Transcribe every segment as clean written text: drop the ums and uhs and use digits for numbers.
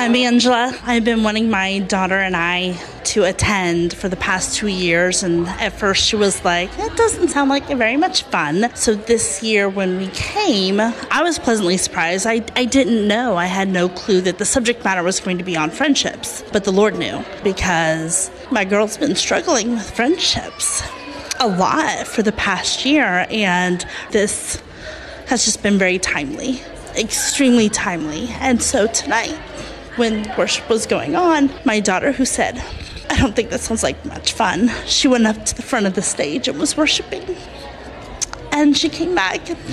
I'm Angela. I've been wanting my daughter and I to attend for the past 2 years, and at first she was like, that doesn't sound like very much fun. So this year when we came, I was pleasantly surprised. I didn't know. I had no clue that the subject matter was going to be on friendships, but the Lord knew, because my girl's been struggling with friendships a lot for the past year, and this has just been very timely, extremely timely. And so tonight, when worship was going on, my daughter, who said, I don't think that sounds like much fun, she went up to the front of the stage and was worshiping. And she came back and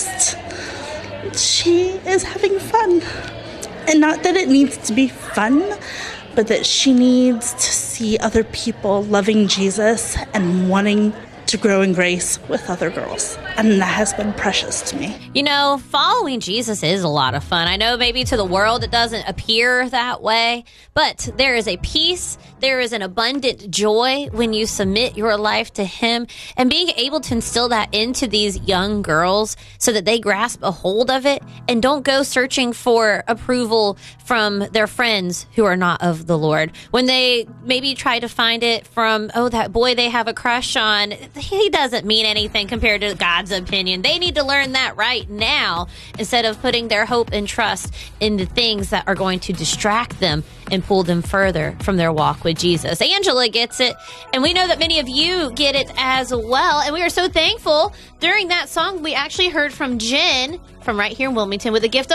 she is having fun. And not that it needs to be fun, but that she needs to see other people loving Jesus and wanting to grow in grace with other girls. And that has been precious to me. You know, following Jesus is a lot of fun. I know maybe to the world it doesn't appear that way, but there is a peace, there is an abundant joy when you submit your life to Him, and being able to instill that into these young girls so that they grasp a hold of it and don't go searching for approval from their friends who are not of the Lord. When they maybe try to find it from, oh, that boy they have a crush on, he doesn't mean anything compared to God's opinion. They need to learn that right now instead of putting their hope and trust in the things that are going to distract them and pull them further from their walk with Jesus. Angela gets it, and we know that many of you get it as well, and we are so thankful. During that song, we actually heard from Jen from right here in Wilmington with a gift of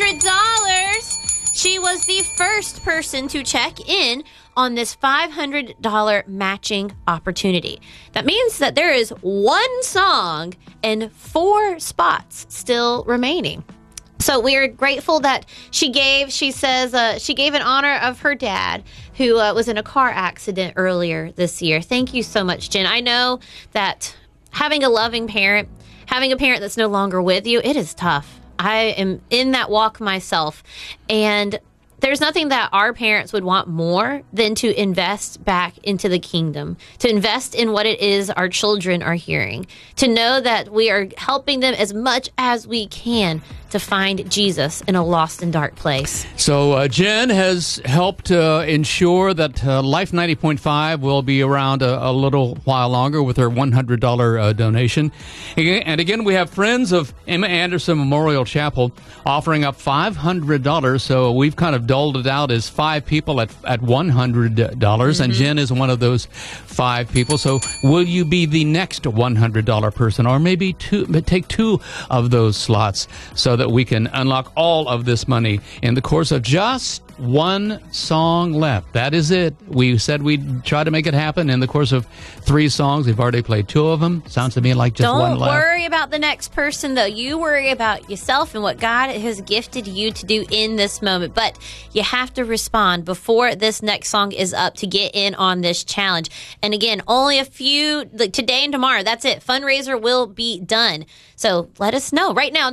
$100. She was the first person to check in on this $500 matching opportunity. That means that there is one song and 4 spots still remaining. So we are grateful that she says she gave in honor of her dad, who was in a car accident earlier this year. Thank you so much, Jen. I know that having a loving parent, having a parent that's no longer with you, it is tough. I am in that walk myself, and there's nothing that our parents would want more than to invest back into the kingdom, to invest in what it is our children are hearing, to know that we are helping them as much as we can to find Jesus in a lost and dark place. So Jen has helped ensure that Life 90.5 will be around a little while longer with her $100 donation. And again, we have friends of Emma Anderson Memorial Chapel offering up $500. So we've kind of doled it out as 5 people at $100. And Jen is one of those 5 people. So will you be the next $100 person, or maybe take 2 of those slots so that we can unlock all of this money in the course of just one song left? That is it. We said we'd try to make it happen in the course of 3 songs. We've already played 2 of them. Sounds to me like just one left. Don't worry about the next person, though. You worry about yourself and what God has gifted you to do in this moment. But you have to respond before this next song is up to get in on this challenge. And again, only a few, like today and tomorrow. That's it. Fundraiser will be done. So let us know right now,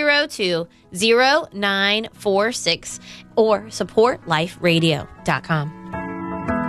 910-202-0946 or supportliferadio.com.